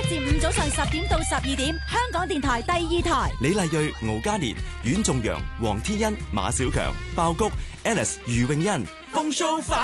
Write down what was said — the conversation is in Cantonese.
至五早上10點到12點，香港電台第2台。 李麗蕊、敖嘉年、阮仲陽、黃天恩、馬小強、爆谷、Alice、余詠欣，風騷